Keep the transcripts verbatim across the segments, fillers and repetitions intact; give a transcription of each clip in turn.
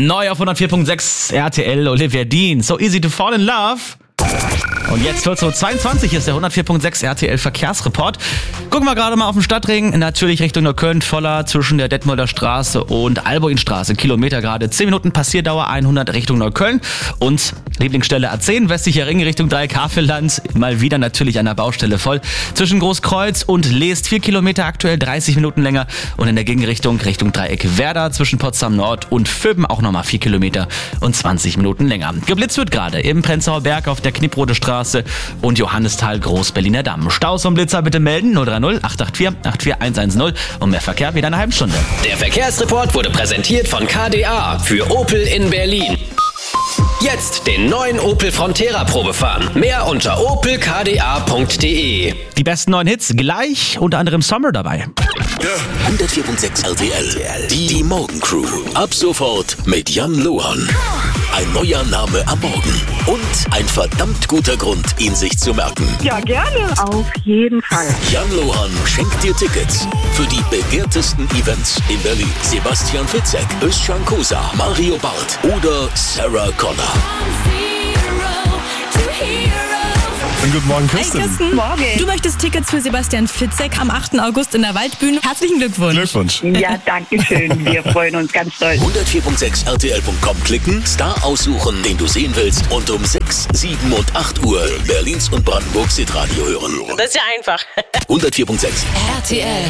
Neu auf hundertvier Komma sechs R T L, Olivia Dean. So easy to fall in love. Und jetzt vierzehn Uhr zweiundzwanzig ist der hundertvier Komma sechs R T L Verkehrsreport. Gucken wir gerade mal auf den Stadtring. Natürlich Richtung Neukölln voller zwischen der Detmolder Straße und Alboinstraße. Kilometer gerade. zehn Minuten Passierdauer hundert Richtung Neukölln. Und Lieblingsstelle A zehn, westlicher Ring Richtung Dreieck Havelland. Mal wieder natürlich an der Baustelle voll. Zwischen Großkreuz und Leest vier Kilometer aktuell, dreißig Minuten länger. Und in der Gegenrichtung Richtung Dreieck Werder zwischen Potsdam Nord und Vöben auch nochmal vier Kilometer und zwanzig Minuten länger. Geblitzt wird gerade im Prenzlauer Berg auf der Knipprode Straße und Johannisthal Groß-Berliner Damm. Staus und Blitzer bitte melden null drei null acht acht vier acht vier eins eins null und mehr Verkehr wieder eine halbe Stunde. Der Verkehrsreport wurde präsentiert von K D A für Opel in Berlin. Jetzt den neuen Opel Frontera Probe fahren. Mehr unter opel k d a punkt d e. Die besten neuen Hits gleich, unter anderem Summer dabei. hundertvier Komma sechs R T L, die, die Morgencrew. Ab sofort mit Jan Lohan. Ein neuer Name am Morgen und ein verdammt guter Grund, ihn sich zu merken. Ja, gerne. Auf jeden Fall. Jan Lohan schenkt dir Tickets für die begehrtesten Events in Berlin. Sebastian Fitzek, Özcan Kosa, Mario Barth oder Sarah Connor. Guten Morgen, Kirsten. Hi, Kirsten. Morgen. Du möchtest Tickets für Sebastian Fitzek am achten August in der Waldbühne. Herzlichen Glückwunsch. Glückwunsch. Ja, danke schön. Wir freuen uns ganz doll. hundertvier Komma sechs R T L Punkt com klicken, Star aussuchen, den du sehen willst und um sechs, sieben und acht Uhr Berlins und Brandenburgs Hitradio hören. Das ist ja einfach. hundertvier Komma sechs R T L.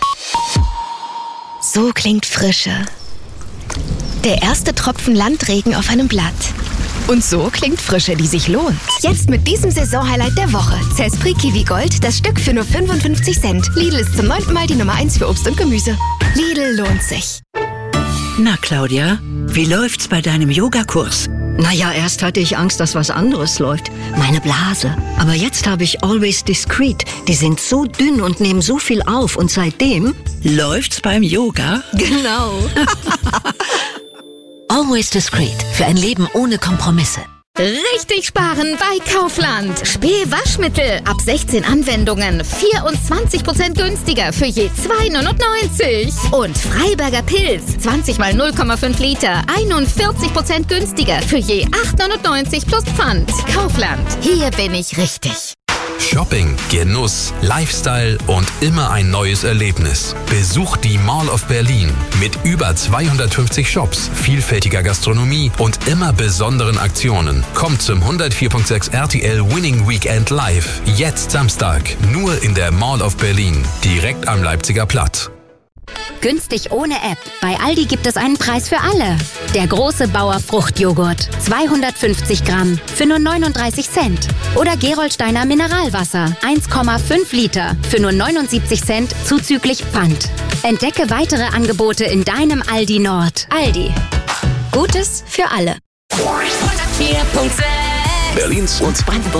So klingt Frische. Der erste Tropfen Landregen auf einem Blatt. Und so klingt Frische, die sich lohnt. Jetzt mit diesem Saisonhighlight der Woche. Cespri Kiwi Gold, das Stück für nur fünfundfünfzig Cent. Lidl ist zum neunten Mal die Nummer eins für Obst und Gemüse. Lidl lohnt sich. Na, Claudia, wie läuft's bei deinem Yogakurs? Naja, erst hatte ich Angst, dass was anderes läuft. Meine Blase. Aber jetzt habe ich Always Discreet. Die sind so dünn und nehmen so viel auf. Und seitdem... Läuft's beim Yoga? Genau. Always Discreet. Für ein Leben ohne Kompromisse. Richtig sparen bei Kaufland. Spee-Waschmittel ab sechzehn Anwendungen. vierundzwanzig Prozent günstiger für je zwei neunundneunzig. Und Freiberger Pilz. zwanzig mal null Komma fünf Liter. einundvierzig Prozent günstiger für je acht neunundneunzig plus Pfand. Kaufland. Hier bin ich richtig. Shopping, Genuss, Lifestyle und immer ein neues Erlebnis. Besuch die Mall of Berlin mit über zweihundertfünfzig Shops, vielfältiger Gastronomie und immer besonderen Aktionen. Kommt zum hundertvier Komma sechs R T L Winning Weekend Live. Jetzt Samstag, nur in der Mall of Berlin, direkt am Leipziger Platz. Günstig ohne App. Bei Aldi gibt es einen Preis für alle. Der große Bauer Fruchtjoghurt. zweihundertfünfzig Gramm für nur neununddreißig Cent. Oder Gerolsteiner Mineralwasser. eins Komma fünf Liter für nur neunundsiebzig Cent zuzüglich Pfand. Entdecke weitere Angebote in deinem Aldi Nord. Aldi. Gutes für alle. hundertvier Komma sechs Berlins und Brandenburgs